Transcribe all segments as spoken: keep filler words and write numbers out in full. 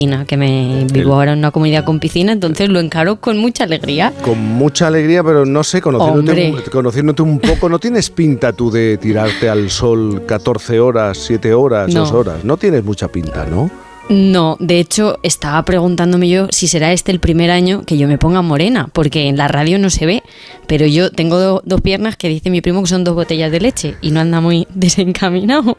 que me vivo ahora en una comunidad con piscina, entonces lo encaro con mucha alegría. Con mucha alegría, pero no sé, conociéndote, un, conociéndote un poco, ¿no tienes pinta tú de tirarte al sol catorce horas, siete horas, no. dos horas? No tienes mucha pinta, ¿no? No, de hecho estaba preguntándome yo si será este el primer año que yo me ponga morena, porque en la radio no se ve, pero yo tengo do, dos piernas que dice mi primo que son dos botellas de leche y no anda muy desencaminado.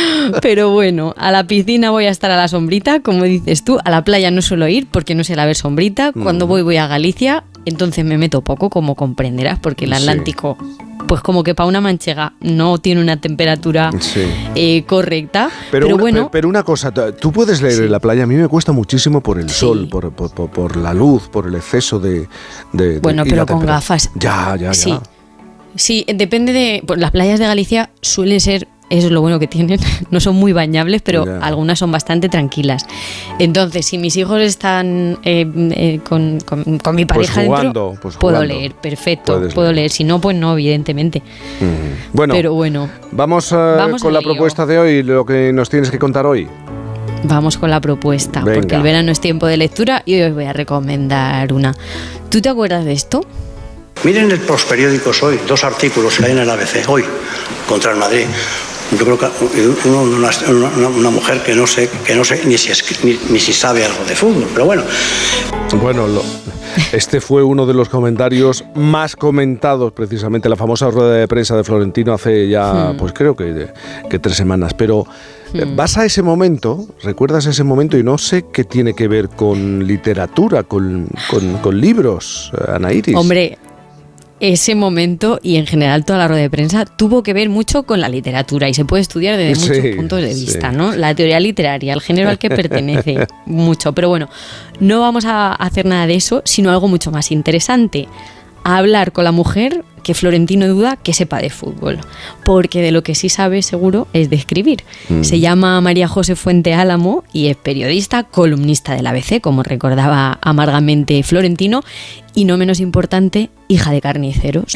Pero bueno, a la piscina voy a estar a la sombrita, como dices tú, a la playa no suelo ir porque no sé la ver sombrita, cuando voy voy a Galicia, entonces me meto poco, como comprenderás, porque el Atlántico... Sí. Pues como que para una manchega no tiene una temperatura sí. eh, correcta. Pero, pero una, bueno. Pero una cosa, tú puedes leer sí. en la playa, a mí me cuesta muchísimo por el sí. sol, por, por, por, por la luz, por el exceso de... de bueno, de, pero con gafas. Ya, ya, sí. ya. Sí, depende de... Pues las playas de Galicia suelen ser... Eso es lo bueno que tienen, no son muy bañables, pero yeah. algunas son bastante tranquilas. Entonces, si mis hijos están eh, eh, con, con, con mi pareja pues jugando, dentro, pues puedo jugando. leer, perfecto, Puedes puedo leer. leer. Si no, pues no, evidentemente. Mm. Bueno, pero bueno, vamos, uh, vamos con la lío. propuesta de hoy, lo que nos tienes que contar hoy. Vamos con la propuesta, Venga. porque el verano es tiempo de lectura y hoy os voy a recomendar una. ¿Tú te acuerdas de esto? Miren el posperiódicos hoy, dos artículos que hay en el A B C, hoy, contra el Madrid. Yo creo que uno, una, una, una mujer que no sé, que no sé ni si, es, ni, ni si sabe algo de fútbol, pero bueno. Bueno, lo, este fue uno de los comentarios más comentados, precisamente la famosa rueda de prensa de Florentino hace ya, hmm. pues creo que, que tres semanas. Pero hmm. vas a ese momento, recuerdas ese momento y no sé qué tiene que ver con literatura, con, con, con libros, Ana Iris. Hombre, ese momento y en general toda la rueda de prensa tuvo que ver mucho con la literatura y se puede estudiar desde sí, muchos puntos de vista, sí. ¿no? La teoría literaria, el género al que pertenece, mucho. Pero bueno, no vamos a hacer nada de eso, sino algo mucho más interesante. A hablar con la mujer que Florentino duda que sepa de fútbol, porque de lo que sí sabe seguro es de escribir. Mm. Se llama María José Fuente Álamo y es periodista, columnista del A B C, como recordaba amargamente Florentino, y no menos importante, hija de carniceros.